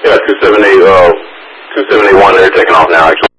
Yeah, 278, 2781, they're taking off now, actually.